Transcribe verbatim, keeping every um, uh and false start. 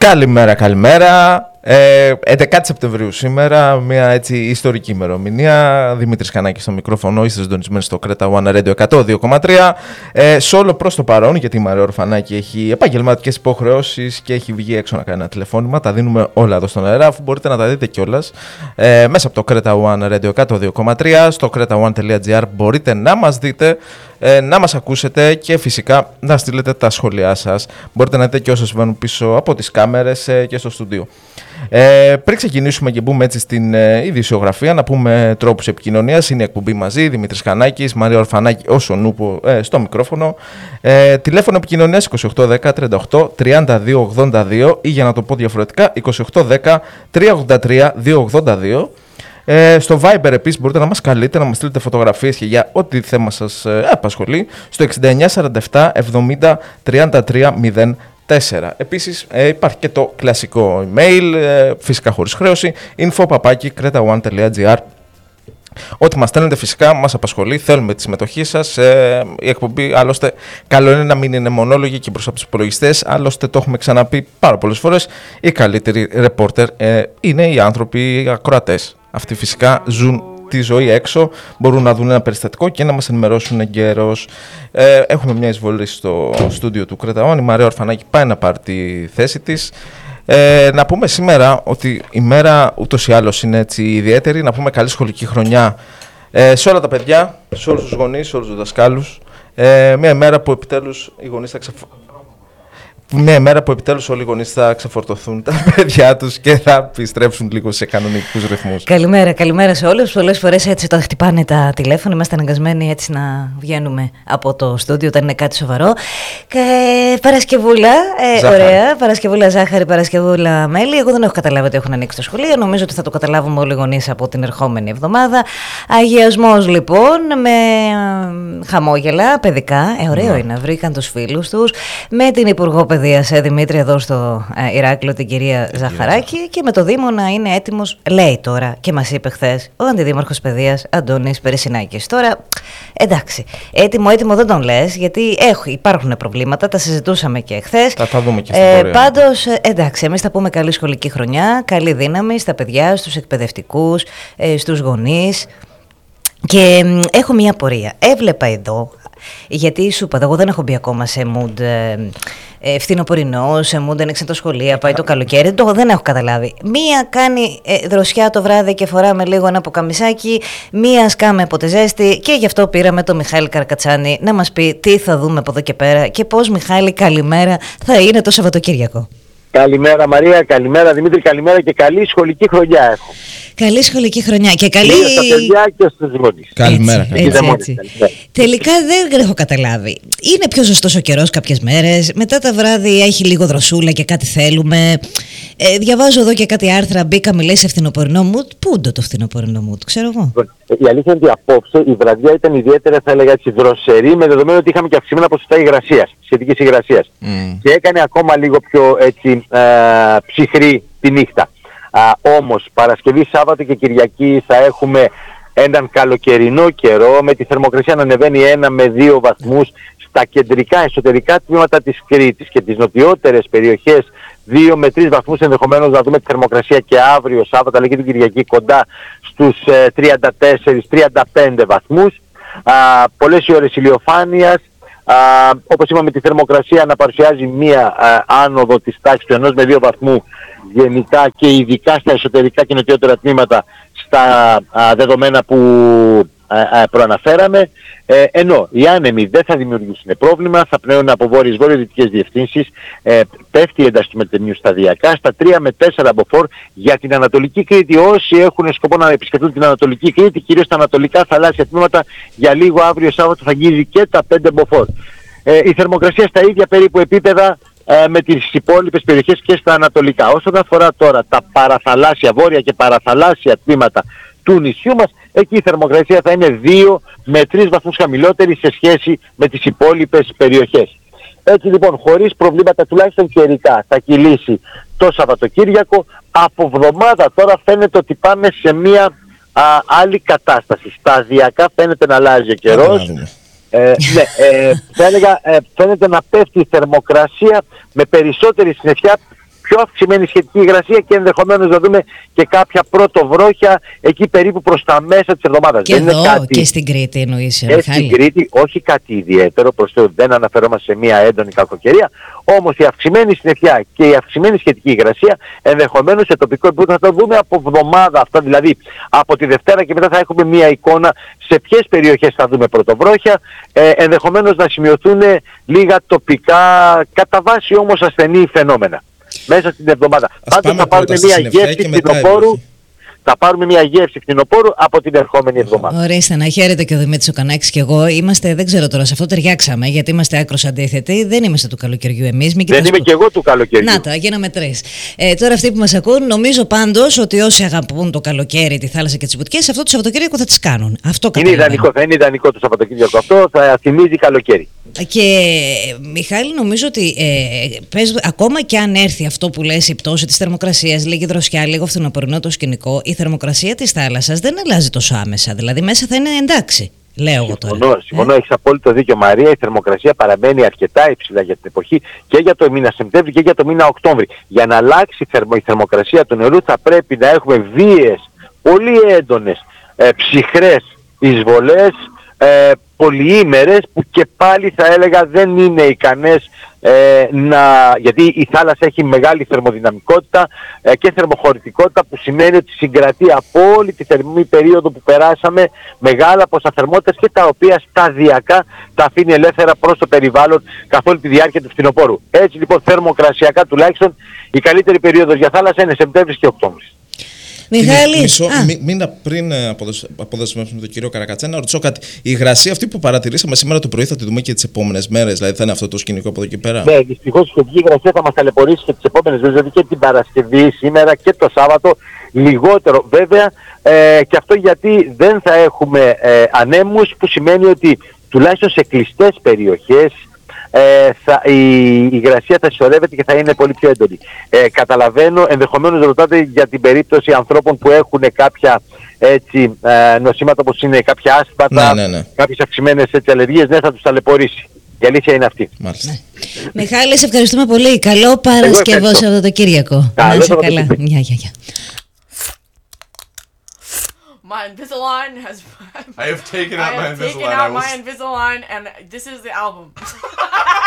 Καλημέρα, καλημέρα. Ε, έντεκα Σεπτεμβρίου σήμερα, μια έτσι ιστορική ημερομηνία. Δημήτρης Χανάκης στο μικρόφωνο, είστε συντονισμένοι στο Κρέτα One Radio εκατό δύο κόμμα τρία. Ε, Σόλο προς το παρόν, γιατί η Μαρία Ορφανάκη έχει επαγγελματικές υποχρεώσεις και έχει βγει έξω να κάνει ένα τηλεφώνημα. Τα δίνουμε όλα εδώ στον αέρα, αφού μπορείτε να τα δείτε κιόλας ε, μέσα από το Κρέτα One Radio εκατό δύο κόμμα τρία. Στο κρέτα one τελεία τζι άρ μπορείτε να μας δείτε, ε, να μας ακούσετε και φυσικά να στείλετε τα σχόλιά σας. Μπορείτε να δείτε και όσα συμβαίνουν πίσω από τις κάμερες ε, και στο στούντιο. Ε, πριν ξεκινήσουμε και μπούμε έτσι στην ε, ειδησιογραφία, να πούμε τρόπους επικοινωνίας. Είναι η εκπομπή μαζί, Δημήτρης Χανάκης, Μαρία Ορφανάκη, όσο νούπο ε, στο μικρόφωνο. Ε, τηλέφωνο επικοινωνίας είκοσι οκτώ δέκα τριάντα οκτώ τριάντα δύο ογδόντα δύο ή για να το πω διαφορετικά είκοσι οκτώ δέκα τριακόσια ογδόντα τρία διακόσια ογδόντα δύο. Ε, στο Viber επίσης μπορείτε να μας καλείτε, να μας στείλετε φωτογραφίες και για ό,τι θέμα σας ε, απασχολεί στο εξήντα εννιά σαράντα επτά εβδομήντα τριάντα τρία μηδέν τέσσερα. Επίσης ε, υπάρχει και το κλασικό email, ε, φυσικά χωρίς χρέωση, info παπάκι κρέτα one τελεία τζι άρ. Ό,τι μας στέλνετε φυσικά μας απασχολεί, θέλουμε τη συμμετοχή σας. Ε, η εκπομπή άλλωστε καλό είναι να μην είναι μονόλογοι και προς από τους υπολογιστές. Άλλωστε το έχουμε ξαναπεί πάρα πολλές φορές, οι καλύτεροι ρεπόρτερ ε, είναι οι άνθρωποι, οι ακροατές. Αυτοί φυσικά ζουν τη ζωή έξω, μπορούν να δουν ένα περιστατικό και να μας ενημερώσουν εγκαίρως. Ε, έχουμε μια εισβολή στο στούντιο του Κρέτα One. Η Μαρία Ορφανάκη πάει να πάρει τη θέση της. Ε, να πούμε σήμερα ότι η μέρα ούτως ή άλλως είναι έτσι ιδιαίτερη. Να πούμε καλή σχολική χρονιά ε, σε όλα τα παιδιά, σε όλους τους γονείς, σε όλους τους δασκάλους. Ε, μια μέρα που επιτέλους οι γονείς θα ξεφορτωθούν. Μια μέρα που επιτέλους όλοι οι γονείς θα ξεφορτωθούν τα παιδιά τους και θα επιστρέψουν λίγο σε κανονικούς ρυθμούς. Καλημέρα, καλημέρα σε όλους. Πολλές φορές έτσι όταν χτυπάνε τα τηλέφωνα, είμαστε αναγκασμένοι έτσι να βγαίνουμε από το στούντιο όταν είναι κάτι σοβαρό. Και Παρασκευούλα, ε, ωραία, Παρασκευούλα ζάχαρη, Παρασκευούλα μέλι. Εγώ δεν έχω καταλάβει ότι έχουν ανοίξει το σχολείο. Νομίζω ότι θα το καταλάβουμε όλοι οι γονείς από την ερχόμενη εβδομάδα. Αγιασμός λοιπόν, με χαμόγελα παιδικά. Ε, ωραίο yeah. είναι, βρήκαν τους φίλους τους. Με την Υπουργό Παιδείας, ε, Δημήτρη, εδώ στο ε, Ηράκλειο, την κυρία ε, Ζαχαράκη, yeah. και με το Δήμο να είναι έτοιμος, λέει τώρα και μας είπε χθες ο Αντιδήμαρχος Παιδείας Αντώνης Περισσινάκης. Τώρα, εντάξει, έτοιμο, έτοιμο δεν τον λες, γιατί έχουν, υπάρχουν προβλήματα, τα συζητούσαμε και χθες. Θα τα δούμε και στην ε, πορεία. Πάντως, ε, εντάξει, εμείς θα πούμε καλή σχολική χρονιά, καλή δύναμη στα παιδιά, στους εκπαιδευτικούς, ε, στους γονείς. Και ε, έχω μια πορεία. Έβλεπα εδώ, γιατί σου είπα, εγώ δεν έχω μπει ακόμα σε mood ε, ε, φθινοπορεινό, σε mood άνοιξε το σχολείο, πάει το καλοκαίρι, το δεν έχω καταλάβει. Μία κάνει ε, δροσιά το βράδυ και φοράμε λίγο ένα ποκαμισάκι, μία σκάμε από τη ζέστη και γι' αυτό πήραμε τον Μιχάλη Καρακατσάνη να μας πει τι θα δούμε από εδώ και πέρα και πώς, Μιχάλη, καλημέρα, θα είναι το Σαββατοκύριακο. Καλημέρα Μαρία, καλημέρα Δημήτρη, καλημέρα και καλή σχολική χρονιά έχω. Καλή σχολική χρονιά και καλή... Και στα παιδιά και στους γονείς. Καλημέρα. Έτσι, έτσι, έτσι. Τελικά δεν έχω καταλάβει. Είναι πιο ζεστός ο καιρός κάποιες μέρες, μετά τα βράδυ έχει λίγο δροσούλα και κάτι θέλουμε. Ε, διαβάζω εδώ και κάτι άρθρα, μπήκαμε λέει σε φθινοπορεινό mood. Πού είναι το φθινοπορεινό mood, ξέρω εγώ. Η αλήθεια είναι ότι απόψε η βραδιά ήταν ιδιαίτερα, θα έλεγα έτσι, δροσερή, με δεδομένο ότι είχαμε και αυξημένα ποσοστά υγρασίας, σχετικής υγρασίας. Mm. Και έκανε ακόμα λίγο πιο έτσι, ε, ψυχρή τη νύχτα. Α, όμως Παρασκευή, Σάββατο και Κυριακή θα έχουμε έναν καλοκαιρινό καιρό με τη θερμοκρασία να ανεβαίνει ένα με δύο βαθμούς στα κεντρικά εσωτερικά τμήματα της Κρήτης και τις νοτιότερες περιοχές δύο με τρεις βαθμούς, ενδεχομένως να δούμε τη θερμοκρασία και αύριο Σάββατο αλλά και την Κυριακή κοντά στους ε, τριάντα τέσσερα με τριάντα πέντε βαθμούς. Α, πολλές οι ώρες ηλιοφάνειας. Uh, όπως είπαμε, τη θερμοκρασία να παρουσιάζει μία uh, άνοδο της τάξης του ενός με δύο βαθμού γενικά και ειδικά στα εσωτερικά και νοτιότερα τμήματα στα uh, δεδομένα που uh, uh, προαναφέραμε, uh, ενώ οι άνεμοι δεν θα δημιουργήσουν πρόβλημα, θα πνέουν από βόρειες βορειοδυτικές διευθύνσεις, uh, πέφτει η ένταση του μετεμιού σταδιακά στα τρία με τέσσερα μποφόρ για την Ανατολική Κρήτη. Όσοι έχουν σκοπό να επισκεφτούν την Ανατολική Κρήτη, κυρίως τα ανατολικά θαλάσσια τμήματα, για λίγο αύριο Σάββατο θα αγγίζει και τα πέντε μποφόρ. Ε, η θερμοκρασία στα ίδια περίπου επίπεδα ε, με τις υπόλοιπες περιοχές και στα ανατολικά. Όσον αφορά τώρα τα παραθαλάσσια, βόρεια και παραθαλάσσια τμήματα του νησιού μας, εκεί η θερμοκρασία θα είναι δύο με τρεις βαθμούς χαμηλότερη σε σχέση με τις υπόλοιπες περιοχές. Έτσι λοιπόν, χωρίς προβλήματα τουλάχιστον καιρικά, θα κυλήσει το Σαββατοκύριακο. Από εβδομάδα τώρα φαίνεται ότι πάμε σε μια α, άλλη κατάσταση. Σταδιακά φαίνεται να αλλάζει ο καιρός. Ε, ναι, ε, θα έλεγα, ε, φαίνεται να πέφτει η θερμοκρασία με περισσότερη συννεφιά πιο αυξημένη σχετική υγρασία και ενδεχομένως να δούμε και κάποια πρωτοβρόχια εκεί περίπου προς τα μέσα της εβδομάδας. Και δεν εδώ είναι κάτι... και στην Κρήτη εννοείς, και στην Κρήτη, όχι κάτι ιδιαίτερο, προς το δεν αναφερόμαστε σε μια έντονη κακοκαιρία, όμως η αυξημένη συννεφιά και η αυξημένη σχετική υγρασία ενδεχομένως σε τοπικό επίπεδο θα το δούμε από εβδομάδα αυτά, δηλαδή από τη Δευτέρα και μετά θα έχουμε μια εικόνα σε ποιες περιοχές θα δούμε πρωτοβρόχια, ε, ενδεχομένως να σημειωθούν λίγα τοπικά, κατά βάση όμως ασθενή φαινόμενα μέσα στην εβδομάδα. Πάντως θα πάρουμε μια γεύση φθινοπόρου. Θα πάρουμε μια γεύση φθινοπόρου από την ερχόμενη εβδομάδα. Ορίστε, να χαίρετε και ο Δημήτρης ο Κανάκης και εγώ. Είμαστε, δεν ξέρω τώρα, σε αυτό ταιριάξαμε, γιατί είμαστε άκρως αντίθετοι. Δεν είμαστε του καλοκαιριού εμείς. Δεν είμαι και εγώ του καλοκαιριού. Να τα, γίναμε τρεις. Ε, τώρα αυτοί που μας ακούν, νομίζω πάντως ότι όσοι αγαπούν το καλοκαίρι, τη θάλασσα και τις βουτιές, αυτό το Σαββατοκύριακο θα τις κάνουν. Αυτό είναι ιδανικό, θα είναι ιδανικό το Σαββατοκύριακο αυτό, θα θυμίζει καλοκαίρι. Και Μιχάλη, νομίζω ότι ε, πες, ακόμα και αν έρθει αυτό που λες, η πτώση της θερμοκρασίας, λίγη δροσιά, λίγο φθινοπορεινό το σκηνικό, η θερμοκρασία της θάλασσας δεν αλλάζει τόσο άμεσα. Δηλαδή μέσα θα είναι εντάξει, λέω εγώ τώρα. Συμφωνώ, συμφωνώ ε? έχεις απόλυτο δίκιο, Μαρία. Η θερμοκρασία παραμένει αρκετά υψηλά για την εποχή και για το μήνα Σεπτέμβρη και για το μήνα Οκτώβρη. Για να αλλάξει η θερμοκρασία του νερού θα πρέπει να έχουμε βίαιες, πολύ έντονες, ε, ψυχρές εισβολές, ε, πολυήμερες που και πάλι θα έλεγα δεν είναι ικανές ε, να... γιατί η θάλασσα έχει μεγάλη θερμοδυναμικότητα ε, και θερμοχωρητικότητα, που σημαίνει ότι συγκρατεί από όλη τη θερμή περίοδο που περάσαμε μεγάλα ποσά θερμότητας και τα οποία σταδιακά τα αφήνει ελεύθερα προς το περιβάλλον καθ' όλη τη διάρκεια του φθινοπόρου. Έτσι λοιπόν θερμοκρασιακά τουλάχιστον η καλύτερη περίοδος για θάλασσα είναι Σεπτέμβρης και Οκτώβρης. Μιχάλη, μισό, μη, μήνα πριν αποδεσμεύσουμε τον κύριο Καρακατσά, να ρωτήσω κάτι. Η υγρασία αυτή που παρατηρήσαμε σήμερα το πρωί θα τη δούμε και τις επόμενες μέρες, δηλαδή θα είναι αυτό το σκηνικό από εδώ και πέρα? Ναι, δυστυχώς η σχετική υγρασία θα μας ταλαιπωρήσει και τις επόμενες μέρες, δηλαδή και την Παρασκευή, σήμερα και το Σάββατο, λιγότερο βέβαια, ε, και αυτό γιατί δεν θα έχουμε ε, ανέμους, που σημαίνει ότι τουλάχιστον σε κλειστές περιοχές Ε, θα, η, η υγρασία θα συσσωρεύεται και θα είναι πολύ πιο έντονη. Ε, καταλαβαίνω, ενδεχομένως ρωτάτε για την περίπτωση ανθρώπων που έχουν κάποια έτσι, ε, νοσήματα όπως είναι κάποια άσπατα, ναι, ναι, ναι. κάποιες αυξημένες έτσι, αλλεργίες, ναι, θα τους ταλαιπωρήσει. Η αλήθεια είναι αυτή. Μάλιστα. Ναι. Μιχάλη, σε ευχαριστούμε πολύ. Καλό Παρασκευό Σαββατοκύριακο. Να είσαι καλά. Γεια, γεια, γεια. My Invisalign has. I have taken out I my have Invisalign. taken out I will... my Invisalign, and this is the album.